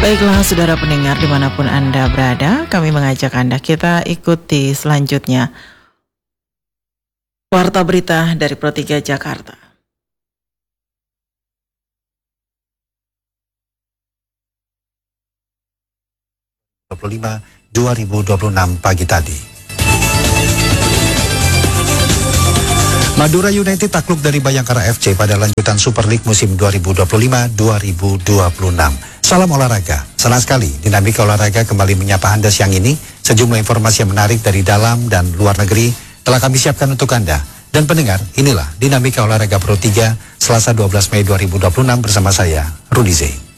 Baiklah saudara pendengar dimanapun Anda berada, kami mengajak Anda kita ikuti selanjutnya Warta Berita dari Pro 3 Jakarta. (25 2026) pagi tadi. Madura United takluk dari Bayangkara FC pada lanjutan Super League musim 2025-2026. Salam olahraga. Senang sekali dinamika olahraga kembali menyapa Anda siang ini. Sejumlah informasi yang menarik dari dalam dan luar negeri telah kami siapkan untuk Anda. Dan pendengar, inilah dinamika olahraga Pro 3 Selasa 12 Mei 2026 bersama saya, Rudi Z.